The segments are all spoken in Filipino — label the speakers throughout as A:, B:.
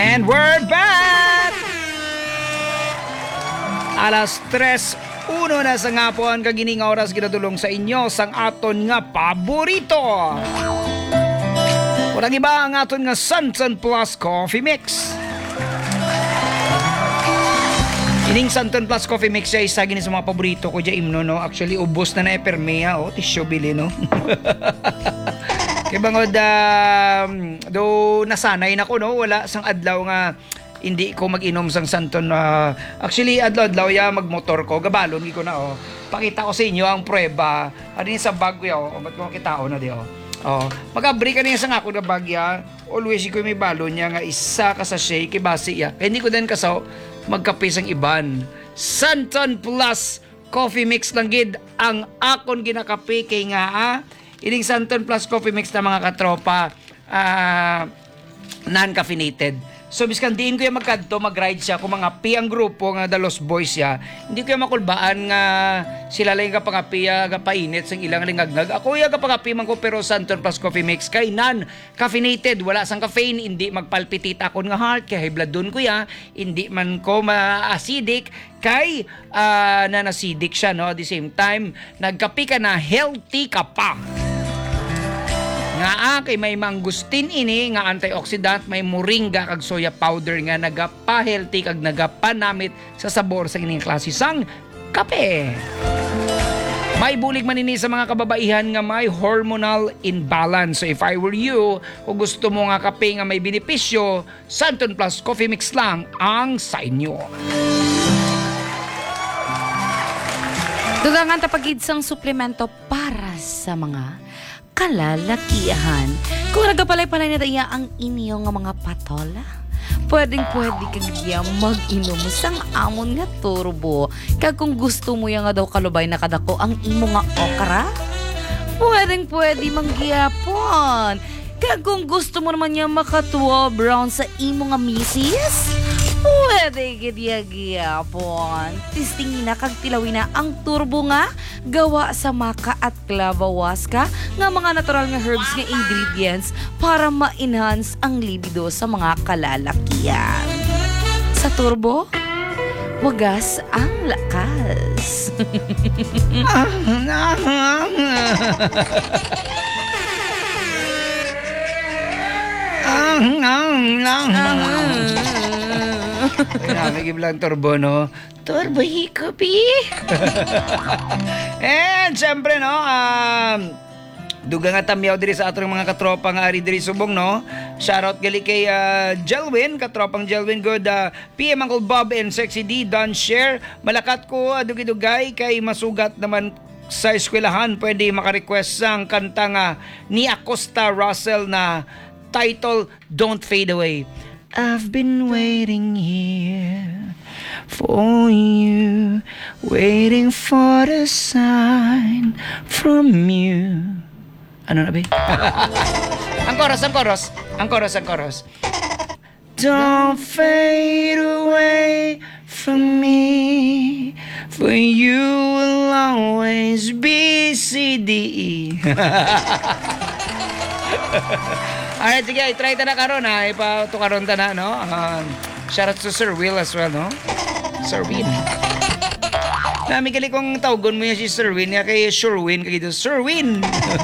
A: And we're back! Alas 3:01 na sa ngapon, kagining oras ginadulong sa inyo sang aton nga paborito. Walang iba ang aton nga Santon Plus Coffee Mix. Ining Santon Plus Coffee Mix ay isa gini sa mga paborito ko dyan imno, no? Actually, ubos na na epermea, tisyo bili, no? Kaya bangod, do nasanay na ko, no? Wala sang adlaw nga hindi ko mag-inom sang Santon. Actually, adlaw-adlaw ya magmotor ko, gabalon ko na, pakita ko sa inyo ang prueba. Ano yun sa bag ko, ba't ko makita na di, mag-abri ka niya sa nga ako na bag ya. Always ko may balon niya nga isa ka sa shake, basi ya. Kaya hindi ko din kasaw magkape sang iban. Santon Plus Coffee Mix lang gid ang akon ginakape kay nga ining Santon Plus Coffee Mix na mga katropa non-caffeinated. So biskan diin ko yung magkadto mag-ride siya kung mga pi ang grupo nga the Lost Boys ya. Hindi ko yung makulbaan nga sila lang kapangapi kapainit sang ilang lingagngag. Ako yung kapangapi man ko pero Santon Plus Coffee Mix kay non-caffeinated, wala sang caffeine, hindi magpalpitate akon nga heart kay high blood dun ko ya. Hindi man ko ma-acidic kay non-acidic siya, no? At the same time, nagkapi ka na, healthy ka pa. Nga kay may mangustin ini nga antioxidant, may moringa kag soya powder nga nagapa-healthy kag nagapanamit sa sabor sa ining klase sang kape. May bulig man ini sa mga kababaihan nga may hormonal imbalance. So if I were you, kung gusto mo nga kape nga may benepisyo, Santon Plus Coffee Mix lang ang sa inyo.
B: Dugangan tapagid sang suplemento para sa mga kalalakihan. Kung nagapalay-palay na daya ang inyo nga mga patola, pwede kang mag-inom sang amon nga turbo. Kag kung gusto mo yang nga daw kalubay na kadako ang imo nga okra, pwede manggiyapon. Kag kung gusto mo naman niya makatuwa brown sa imo nga misis, pwede gid-gyapon. Tistingin na kag tilawin na ang turbo nga gawa sa maka at clavahuasca nga mga natural nga herbs nga ingredients para ma-enhance ang libido sa mga kalalakihan. Sa turbo, wagas ang lakas.
A: Nagiblang turbo, no? Turbo hikopi. And syempre, no, duga nga tamyaw diri sa atong mga katropa nga ari diri subong, no? Shoutout gali kay Jelwin, katropang Jelwin good. PM Uncle Bob and Sexy D, Don Share. Malakat ko dugi-dugay kay masugat naman sa eskwelahan. Pwede maka-request sang kanta nga ni Acosta Russell na title Don't Fade Away. I've been waiting here for you, waiting for the sign from you. Ano na ba? Ang chorus. Don't fade away from me, for you will always be CDE. Alright, sige, try ta na karon ha. Ipatukaron ta na, no? Shout out to Sir Will as well, no? Sir Win. Nami kali kong tawgon mo yan si Sir Win, nga kay Sherwin, kay dito, Sir Win!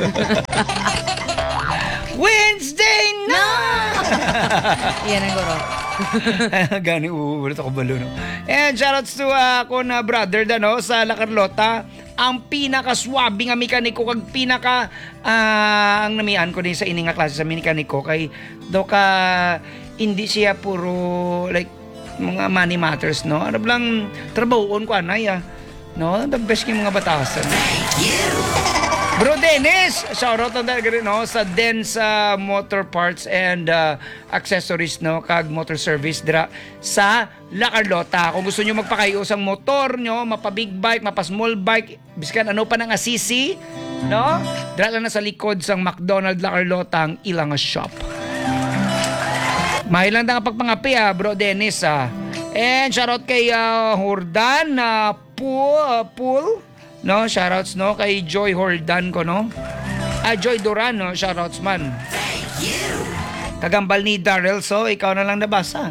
A: Wednesday na!
B: Yan ang guro.
A: Gani, ulit ako balo, no? And shoutouts to ako na brother da, no? Sa La Carlota, ang pinakaswabe nga mekaniko kag pinaka ang namian ko din sa ini nga klase sa mekaniko kay daw ka hindi siya puro like mga money matters, no? Ano lang trabahoon ko anay no? The best yung mga batasan. Bro Dennis, shoutout na dahil no, sa Den's Motor Parts and Accessories, no, kag motor service dira sa La Carlota. Kung gusto nyo magpakayo sang motor nyo, mapa big bike, mapa small bike, biskan ano pa ng asisi, no? Dira lang na sa likod sang McDonald La Carlota ang ilang shop. Mahilang nga pagpangapi Bro Dennis And shoutout kay Hordan Pool. No, shoutouts no kay Joy Hordan ko, no. Joy Duran, no, shoutouts man. Kagambal ni Daryl, so ikaw na lang nabasa.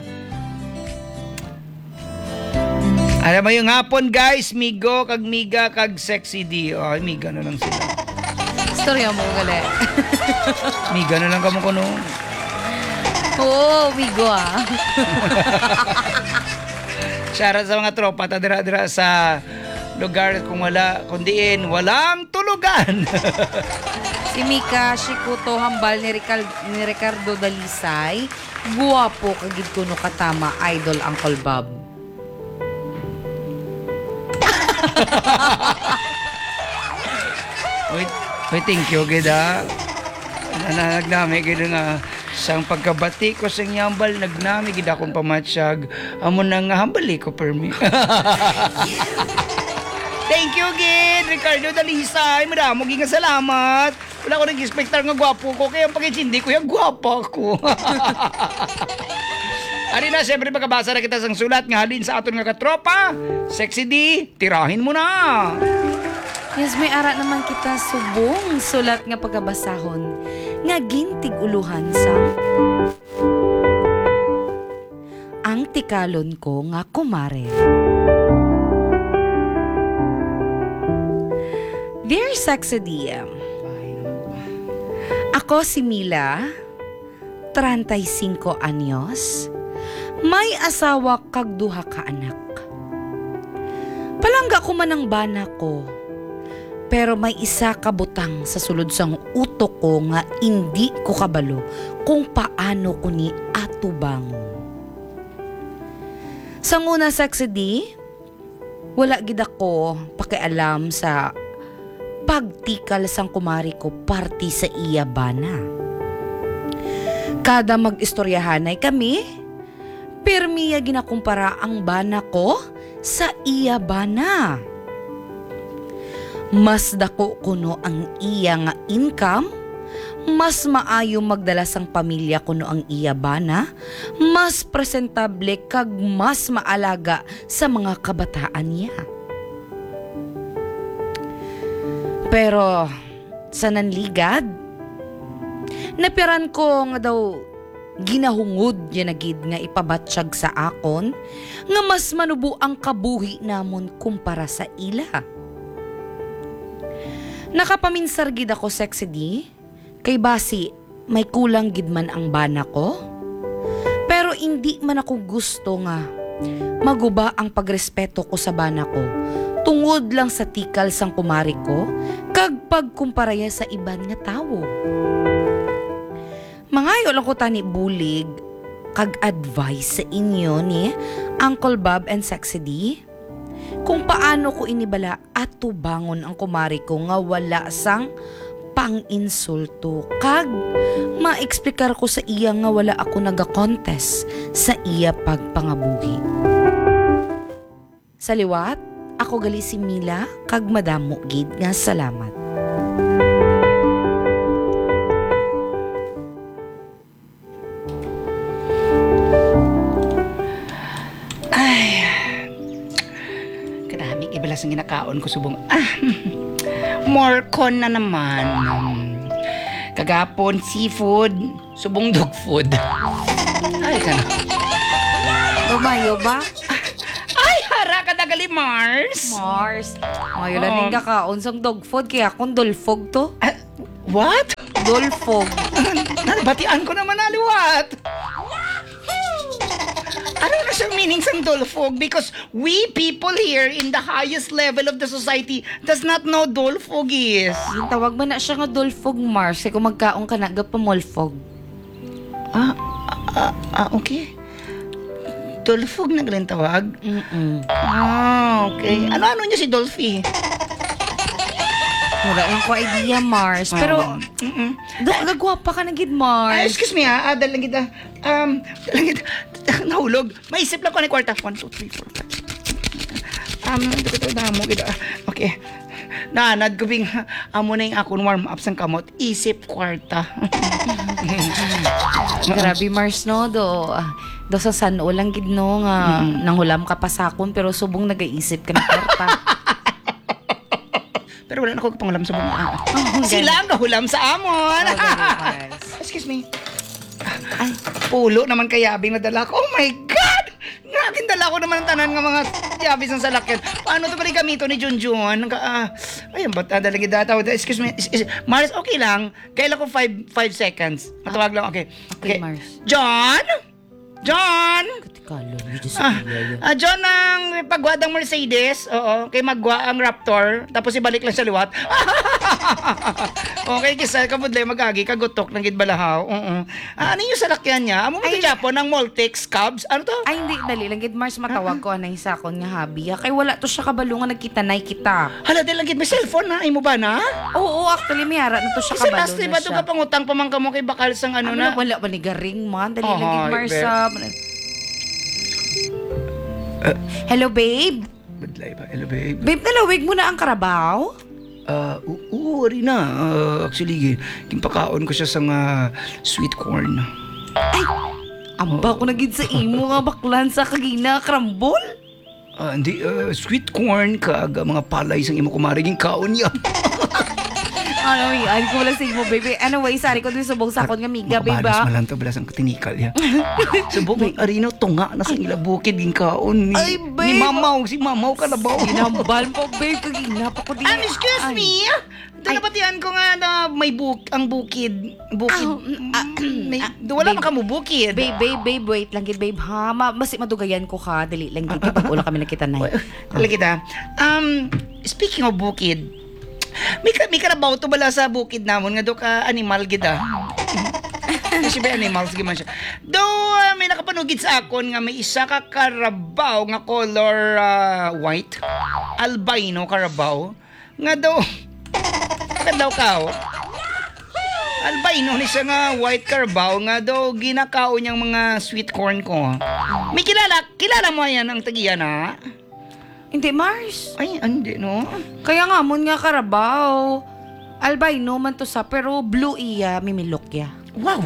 A: Alam mo yung hapon guys, Migo, kag Miga, kag Sexy D. Ay, Miga na lang sila.
B: Storya mo, gali.
A: Miga na lang kamo ko no.
B: Oo, Migo ah.
A: Shoutout sa mga tropa, tadira-dira sa lugar kung kundiin, walang tulugan.
B: Si Mika Shikuto hambal ni Ricardo Dalisay. Guwapo kagid kuno katama idol Uncle Bob.
A: Wait, thank you, gida. Nagnami, gida nga. Sang pagkabati ko sa hambal, nagnami, gida akong pamatsyag. Amo na nga hambali ko, permi. Thank you, gid, Ricardo Dalisay. Madamo, nga salamat. Wala ko nag-expectar nga gwapo ko, kaya pag-hindi ko yung gwapa ko. Ari na, siyempre magkabasa na kita sang sulat nga halin sa aton nga katropa. Sexy D, tirahin mo na.
B: Yes, may ara naman kita subong sulat nga pagkabasahon nga gintig uluhan sa ang tikalon ko nga kumare. Dear Sexy DM, ako si Mila, 35 anyos, may asawa kag duha ka anak. Palangga ko man ang bana ko, pero may isa ka butang sa sulod sang utok ko nga hindi ko kabalo kung paano ko ni atubangon. Sang una, Sexy D, wala gid ako pakialam sa pagtikal sang kumari ko party sa iya bana. Kada mag-istoryahanay kami, pirmiya ginakumpara ang bana ko sa iya bana. Mas dako kuno ang iya nga income, mas maayo magdala sang pamilya kuno ang iya bana, mas presentable kag mas maalaga sa mga kabataan niya. Pero sa nanligad, napiran ko nga daw ginahungod niya na gid nga ipabatsyag sa akon nga mas manubo ang kabuhi namon kumpara sa ila. Nakapaminsar gid ako, Sexy D, kay basi may kulang gid man ang bana ko. Pero hindi man ako gusto nga maguba ang pagrespeto ko sa bana ko tungod lang sa tikal sang kumari ko kag pagkumparaya sa iban nga tawo. Mangayo lang ko tani bulig kag advice sa inyo ni Uncle Bob and Sexy D kung paano ko inibala at tubangon ang kumari ko nga wala sang pang-insulto kag maeksplikar ko sa iya nga wala ako naga-contest sa iya pagpangabuhi. Sa liwat, ako gali si Mila kag madamo gid nga salamat.
A: Ibalas ang ginakaon ko subong. More con na naman. Kagapon, seafood, subong dog food. Ay, ka na.
B: Lumayo ba?
A: Ay, hara ka dagali, Mars.
B: Mars. Mayo lang din kakaon sang dog food kaya akong dolfog to.
A: What?
B: Dolfog.
A: Nabatian ko naman aliwat. Ano na siyang meaning sa dolfog? Because we people here in the highest level of the society does not know dolfog is.
B: Yung tawag ba na siya nga dolfog, Mars? Kung magkaon ka na, gapamolfog.
A: Okay. Dolfog na galing tawag? Okay. Ano niya si Dolphy?
B: Wala ko idea, Mars. Pero, nagwapa ka na gid, Mars.
A: Excuse me dahil lang kita, nahulog. Maisip lang ko na kwarta. 1, 2, 3, 4, 5. Ito damo kita. Okay. Nanad ko bing, amo na yung akong warm up sang kamot. Isip kwarta.
B: Grabe, Mars, no? Do sa sano lang gid, no? Nga, nanghulam ka pa sa akon, pero subong nag-iisip ka na kwarta.
A: Pero wala na ako pangulam sa bunga. Sila ang kahulam sa amon.
B: Oh,
A: Excuse me. Pulo naman kayabing nadala ko. Oh my God! Ngakin dala ko naman ang tanan ng mga yabis ng salakyan. Paano ito pala gamito ni Junjun? Ayun, ba't dalagi data? Excuse me. Mars, okay lang. Kailan ko 5 seconds. Matawag lang, okay.
B: Okay, Mars.
A: John? John?
B: Katikalo, you just
A: John ang pagwadang Mercedes. Oo, kay magwa ang Raptor. Tapos ibalik lang sa liwat. Okay, kisa kabudlay magagi kagutok ng gidbalahaw. Ano yung salakyan niya? Amo mo
B: Ay,
A: to Japon ng Moltex Cubs? Ano to?
B: Ay, hindi, dali lang. Gid Mars, matawag ko anay sa akon nga habi. Kay wala to siya kabalungan nagkitanay kita.
A: Hala, di lagi may cellphone na. Ay mo ba na?
B: Oo, actually, may hara na to siya
A: Kasi
B: kabalong
A: last
B: na
A: ba
B: siya.
A: ito ka pangutang pamangka mo kay bakal sang ano na?
B: Wala ba ni garing man? Dali lang,
A: Ay,
B: gid Mars.
A: babe.
B: Hello, babe?
A: Badlay ba? Hello, babe.
B: Babe, nalawig mo na ang karabaw?
A: Uri na. Actually, kimpakaon ko siya sa nga sweet corn.
B: Amba ko nagid sa imo nga baklan sa kagina krambol?
A: Hindi, sweet corn kag mga palay sang imo kumariging kaon niya.
B: Ano yan? Ko wala sa imo, baby. Anyway, sorry ko din subong sakon nga miga, babe.
A: Mabalas malang to, balas ang tinikal ya. Subong mo, arino, tunga na sa ila bukid ging kaon ni,
B: Ay, babe.
A: ni Mamaw, si Mamaw Kalabaw.
B: Ginambal po, babe. Kagina pa ko din.
A: Excuse me? Ito napatihan ko nga na may ang bukid. Bukid. Wala man ka mo bukid.
B: Babe, wait lang gid, babe, ha? Basi madugayan ko ka. Dali lang gid. Kapag ula kami nakita na.
A: Wala kita. Speaking of bukid, may karabaw to bala sa bukid namon nga do ka animal gid Kasi ba animals giman siya. Do may nakapanugid sa akon nga may isa ka karabaw nga color white, albino karabaw nga do kadaw kao. Albino ni siya nga white karabaw nga do ginakao niyang mga sweet corn ko. May kilala mo yan ang tagiya na?
B: Hindi, Mars.
A: Ay, hindi no.
B: Kaya nga, mon nga karabaw. Albino man to sa, pero blue iya, mimilok ya.
A: Wow!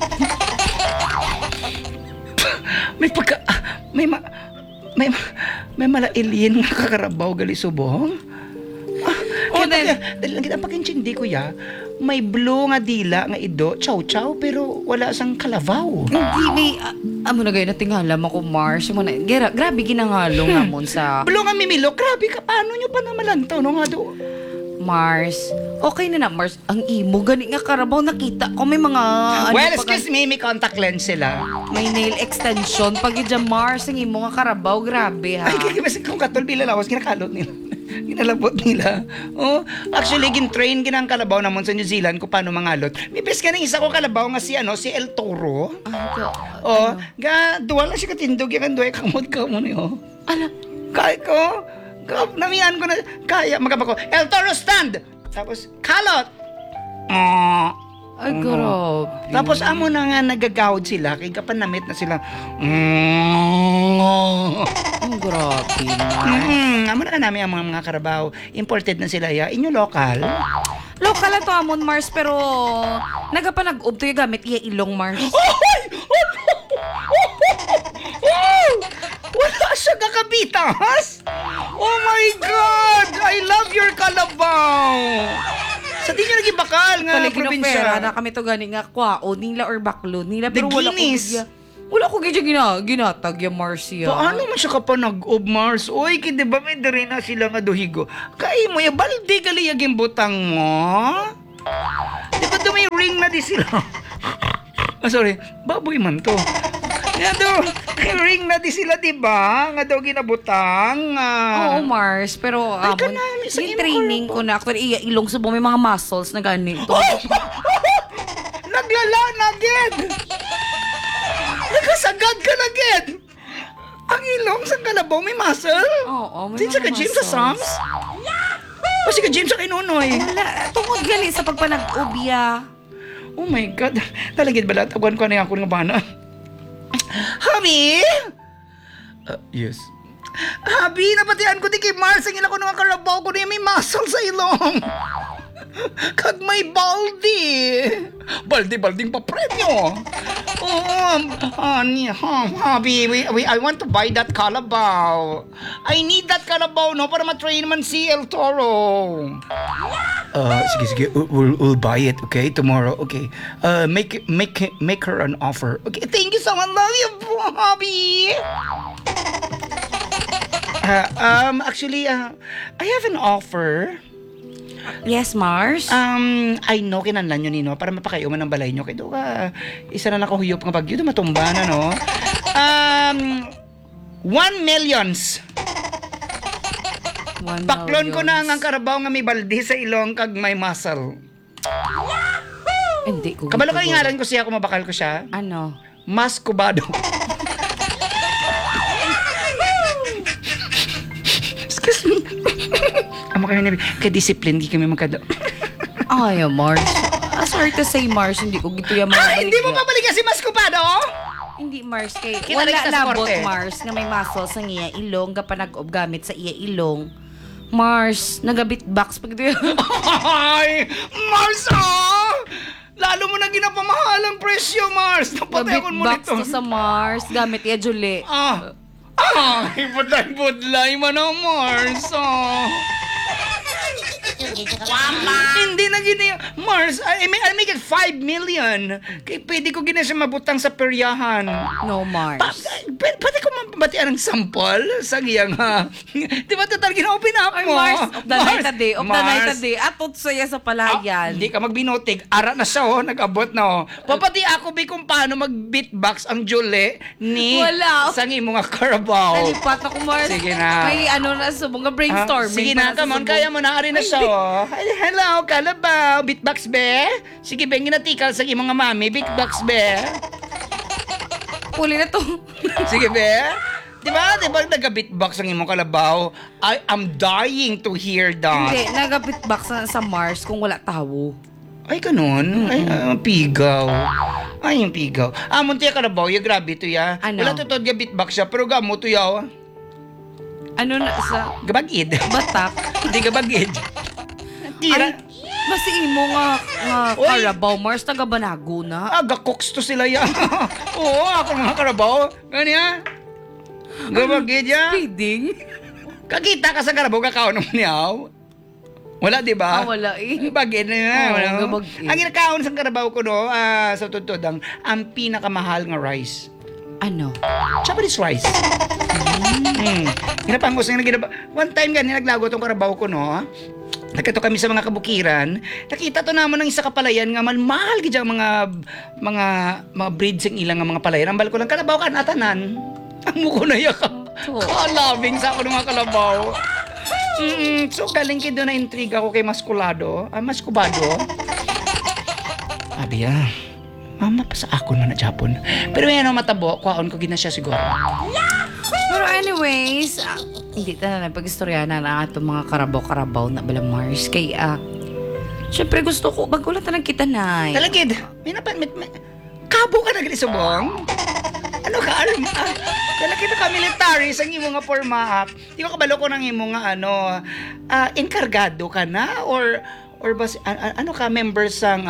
A: May pagka... May malailin nga kakarabaw gali subong. Dali lang kita pagkinchindi ko ya. May blue nga dila nga ido, chow-chow, pero wala sang kalabaw.
B: Hindi, may... amo na gayon na tinghalam ako, Mars. Grabe ginangalong namon sa...
A: Blue nga mimilok, grabe ka. Paano nyo pa naman to, no nga do?
B: Mars. Okay na, Mars. Ang imo, gani nga karabaw, nakita ko may mga...
A: Well, excuse me, may contact lens sila.
B: May nail extension. Pag dyan, Mars, ang imo nga karabaw, grabe, ha?
A: Ay, kaya kung katol bilalawas, ginakalot nila. Ginalabot nila. Oh, actually, gin-train ginang kalabaw namon sa New Zealand kung paano mangalot. May bes ka ng isa ko kalabaw nga si El Toro. Oh, duwala siya katindog yan, duwala kamot ka mo niyo.
B: Ala,
A: Kaya ko, namihan ko na, kaya, magkapa ko, El Toro stand! Tapos, kalot!
B: ay, grabe.
A: Tapos, amo na nga nagagawad sila, kaya kapanamit na sila,
B: Ang grabe na.
A: amo na ka namin ang mga karabaw. Imported na sila, ya. Inyo local?
B: Local na to, Amon, Mars, pero nagapanag-ub to yung gamit iya ilong, Mars.
A: Ay! Wala siya kakabitas! Oh my God! I love your kalabaw! Sa di nyo naging bakal nga
B: Kaligin ng
A: probinsya.
B: pera na kami to gani nga kwao nila or baklo nila.
A: The
B: Pero wala ko
A: Guinness.
B: wala ko gidya ginatag yung Marcia.
A: Paano man siya kapanag-ob, Mars? Uy, kidi ba may dari na sila nga duhigo? Kaya mo ya, balde kaliyagin butang mo? Di ba ito may ring na di sila? Sorry, baboy man to. Nga daw, may ring na di sila, di ba? Nga daw ginabutang.
B: Oo, Mars. Pero
A: Ay,
B: amon,
A: kanami, sa
B: yung
A: imo
B: training ko na actually iya ilong subo may mga muscles na ganito.
A: Naglala na, Ged! Nagkasagad ka na, Ged! Ang ilong sa kalabaw may muscle?
B: Oo, may
A: Di sa
B: mga
A: ka-gym sa
B: muscles.
A: Sams? O si ka-gym sa Kinunoy?
B: Wala, tungod gani sa pagpanag-ubya.
A: Oh my God. Talagid ba lahat? Taguan ko na yung ako ng bana. Habi? Yes. Habi, napatihan ko di kay Mars. Ang ila ko nung karabaw ko na may muscle sa ilong. Kag may baldi. Baldi-balding pa premyo. I want to buy that kalabaw. I need that kalabaw, no, para matrain man si El Toro. Sige. We'll buy it, okay, tomorrow. Okay. Make her an offer. Okay, thank you so much. Love you, Bobby. Actually, I have an offer.
B: Yes, Mars?
A: I know kinanlan nyo nino para mapakayuman ng balay nyo. Kaya ka, isa na nakahuyop ng bagyo, matumba na, no? 1 millions.
B: 1
A: Baklon ko na
B: million.
A: ang karabaw nga may baldi sa ilong kag may muscle.
B: Hindi ko.
A: Kabalo ka ngalan ko siya, kung mabakal ko siya.
B: Ano?
A: Mas kubado. Excuse me. Amo kami nabi, ka-discipline, di kami magkado.
B: Ay, Mars. Sorry to say, Mars, hindi ko gito yung mga
A: Hindi mo pabalik kasi mas kubado?
B: Hindi, Mars, kay
A: Kinalik
B: wala
A: sa
B: labot,
A: sporte.
B: Mars, nga may muscle sa iya ilong, ka pa nag-ob gamit sa iya ilong. Mars, nagabit box pag ito.
A: Ay! Mars, lalo mo na ginapamahalang presyo, Mars. Napatay
B: Gabit
A: akong
B: box
A: monitor.
B: to sa Mars, gamit iya Julie.
A: Ay, budlay man ang Mars. Hindi na gina Mars, I make it 5 million. Kaya pwede ko gina siya mabutang sa peryahan.
B: No, Mars.
A: Pwede ko mabatian ng sampol sa giyang ha. Di ba total gina-open up
B: Ay,
A: mo?
B: Mars, of the night a day, of the night a
A: Mars.
B: day. Atot saya sa palayan.
A: Hindi ka magbinotig. Ara na siya, nag-abot na, Papati ako, bi, kung paano mag-beatbox ang Jule ni
B: Wala.
A: sang imong Carabao.
B: Nalipat ako, Mars.
A: Sige na.
B: May ano na subong nga brainstorming.
A: Sige
B: pa
A: na, come on.
B: sa subong.
A: Kaya mo na. Ari na siya, Hello, Carabao. Beatbox, be? Sige, be. Ginatikal sa imong mami. Beatbox, be?
B: Huli na to.
A: Sige, be? Di ba nag-beatbox ang imong kalabaw? I am dying to hear that.
B: Hindi, nagabitbox sa Mars kung wala tawo.
A: Ay, ganun? Ay, ang pigaw. Ay, yung pigaw. Munti ka na ba? Yung grabe to ya.
B: Ano?
A: Wala to ga beatbox siya, pero gamo to ya.
B: Ano na sa
A: Gabagid.
B: batak?
A: Hindi gabagid. Tira.
B: Basi imo nga
A: Uy.
B: Carabao, Mars, taga-Banago na.
A: Gakoks to sila ya. Oo, ako mga karabaw. Ganyan. Gabagid ya.
B: Feeding?
A: Kakita ka sa karabaw, kakao naman niyaw. Wala, di ba?
B: Wala eh.
A: Bagay na nga.
B: Oo,
A: wala.
B: gabagid.
A: Ang ginakaon sa karabaw ko, no, sa tutod, ang pinakamahal nga rice.
B: Ano?
A: Japanese rice. Ginapangos nga ginaba. One time ganyan naglago tong karabaw ko, no. Nagkato kami sa mga kabukiran. Nakita to naman ng isa ka palayan nga mahal gid ang mga breeds ng ilang nga mga palayan. Ang bal ko lang kalabaw kan atanan. Ang muko na yaka.
B: Oo.
A: Kalabing sa ako ng mga kalabaw. So galing kid na intriga ko kay Masculado. Mascubado. Abi Mama pa sa ako na Japon. Pero yan ang matabo, kuhaon ko gina siya siguro.
B: Pero anyways, hindi ta na pag-istorya na itong mga karabaw-karabaw na balang Mars. Kaya, syempre gusto ko, bagulat na lang kita, Nay.
A: Talagid, may kabo ka na gali subong? Ano ka, alam talagid ka military sa imo nga forma. Di ko kabalo ko ng imo nga enkargado ka na? Or ano ka, member sang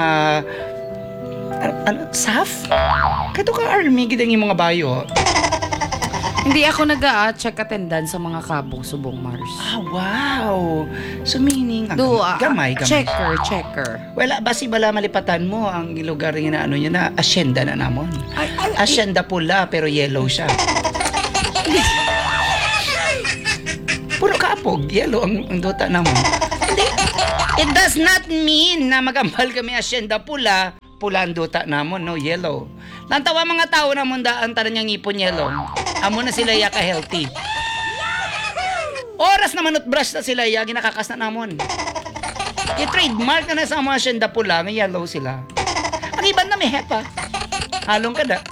A: SAF? Kato ka army, gid ang imo nga bayo.
B: Hindi ako nag-check attendance sa mga kabong subong Mars.
A: Wow! So meaning, gamay.
B: Checker.
A: Wala, basi bala malipatan mo ang lugar nga na ano yun na asyenda na namon. Asyenda pula pero yellow siya. Puro kaapog, yellow ang dota namon. Hindi. It does not mean na magambal kami asyenda pula ang dota namon, no, yellow. Nantawa mga tao namon daan tanan niyang ngipon yellow. Amo na sila ya ka-healthy. Oras na manot brush na sila ya, ginakakas na namon. I-trademark na sa mga asyenda pula, nga yellow sila. Ang iban na may hepa. Halong ka da.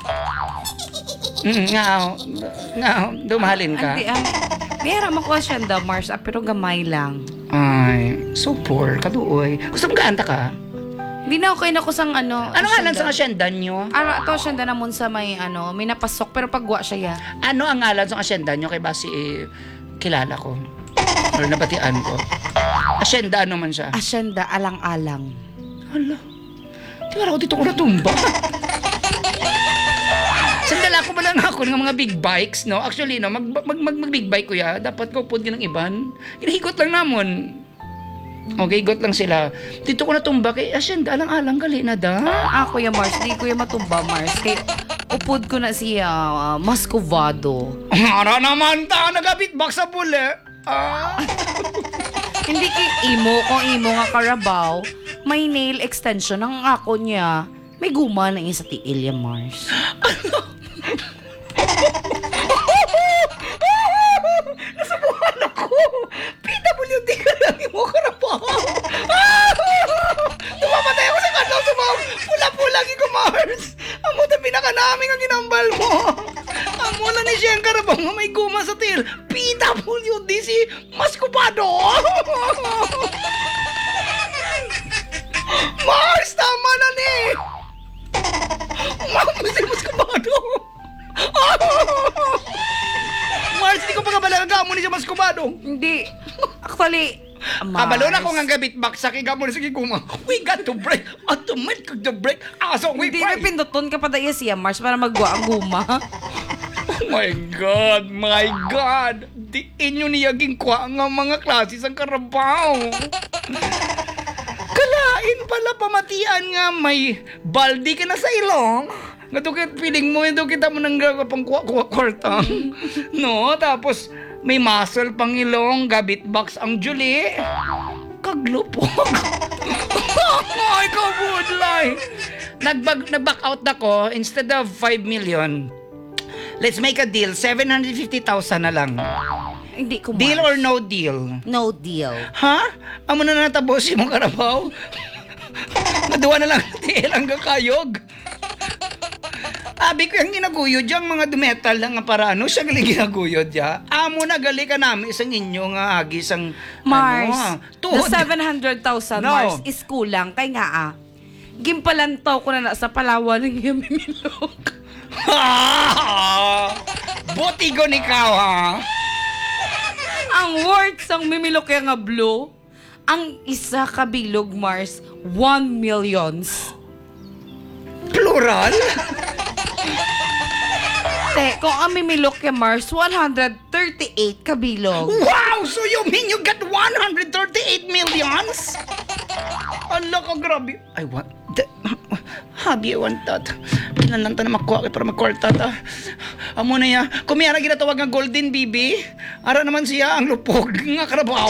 A: Nga, dumahalin ka.
B: Hindi, mayroon makuha siya da Mars, pero gamay lang.
A: Ay, so poor, kaduoy. Gusto mo kaanta ka?
B: Hindi na okay na ko sang ano.
A: Ano nga lang sa asyenda nyo?
B: Ito siya na namon sa may may napasok, pero pagwa siya ya.
A: Ano ang ngalan sa asyenda nyo kay basi kilala ko? Or nabatian ko? Asyenda naman siya.
B: Asyenda, alang-alang.
A: Hala. Tingnan ako dito ko natumba. Sandala ko lang ako ng mga big bikes, no? Actually, no, mag big bike kuya, dapat ko upod ng iban. Hinihigot lang namon. Okay, higot lang sila. Dito ko natumba kay Asyenda, alang-alang gali na da.
B: Ako ya Mars, di ko ya matumba Mars. Kay upod ko na siya Mascovado.
A: Ara naman ta, nagabitbox sa bule.
B: Hindi kay imo, kung imo nga Carabao, may nail extension ang ako niya. May guma na isa tiil ya Mars.
A: Nasubuhan ako. PWD ka lang yung mga karapaw. Tumamatay ako sa kanong sumam. Pula-pula ko, Mars. Amo na pinaka namin ang ginambal mo. Amo na ni Siyang Karabaw nga may guma sa til. PWD si Mascovado. Mars, tama na ni. Mama, si Mascovado. Mars, di ko pa kabalagam mo ni siya Mascovado.
B: Hindi. Actually,
A: Abalo na ko nga gabit back sa kiga mo na sige kuma. We got to break. Automatic the break. So we
B: hindi
A: fight.
B: may pinduton ka pa daya siya Mars para magwa ang guma.
A: Oh my God, my God. Di inyo niyaging kwa nga mga klase sang Karabaw. Kalain pala pamatian nga may baldi ka na sa ilong. Nga tukit feeling mo, ito kita mo nang pang kwarta. No, tapos may muscle pang ilong, gabit box ang Julie. Kaglupog. Ay, kabudlay. Nag-back out ako, instead of 5 million, let's make a deal, 750,000 na lang.
B: Hindi ko Mars.
A: Deal or no deal?
B: No deal.
A: Ha? Amo na natapos yung Karabaw? Naduwa na lang tiil hanggang kayog. Abi ko yung ginaguyod yung mga dumetal lang nga para ano, siya gali ginaguyod ya. Amo na gali ka namin isang inyo nga agis ang
B: Mars,
A: ano,
B: the 700,000
A: No.
B: Mars is kulang. Kaya nga gimpalantaw ko na sa Palawan ng Yamimilok.
A: Botigo ni ikaw ha.
B: Ang worth sang Mimilok nga blue, ang isa kabilog Mars, 1 millions.
A: Plural?
B: Te, kung ang Mimilok Mars, 138 kabilog.
A: Wow! So you mean you got 138 millions? Ala ka, grabe. I want that. Habi, I want that. Kinalanta na makuha para magkwarta ta. Amo na ya. Kumiyara ginatawag nga Golden Bibi. Ara naman siya ang lupog nga Karabaw.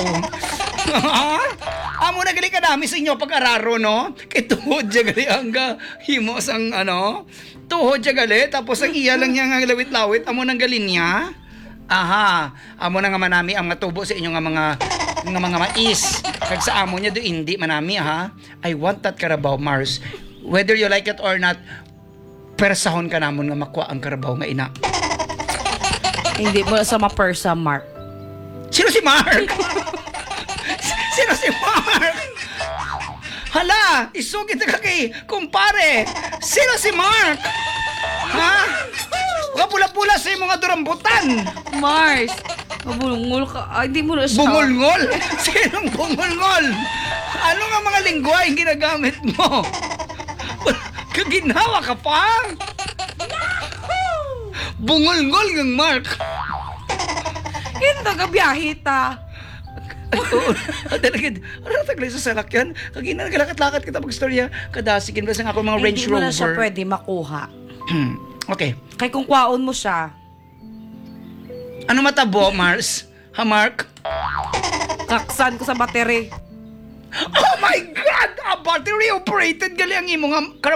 A: Amo na gali ka dami sa inyo pag-araro, no? Kay tuhod siya gali hangga himo sang ano. Tuhod siya gali. Tapos ang iya lang niya nga lawit-lawit. Amo nang gali niya. Aha. Amo na nga manami ang matubo sa inyo nga mga mais. Kag sa amo niya do hindi manami ha. I want that Karabaw, Mars. Whether you like it or not, persahon ka namon nga makuha ang Karabaw nga ina.
B: Hindi mo sa mapersa, Mark.
A: Sino si Mark? Sino si Mark? Hala, isugit ka kay kumpare. Sino si Mark? Ha? Kapula-pula sa mga durambutan.
B: Mars, mabulungol ka. Ay, hindi mo na siya.
A: Bungulngol? Sinong bungulngol? Ano nga mga lingwahe ginagamit mo? Kaginawa ka pa? Bungulngol ng Mark.
B: Hindi nagabiyahe ta.
A: Talaga, ano taglay sa salakyan? Kagina, nagalakat-lakat kita pag-storya. Kadasikin ba sa ako mga Range
B: Hindi mo na siya
A: Rover?
B: pwede makuha.
A: Okay.
B: Kaya kung kwaon mo siya,
A: Ano matabo, Mars? Ha, Mark?
B: kaksan ko sa battery.
A: Oh my God! A battery operated gali ang imo nga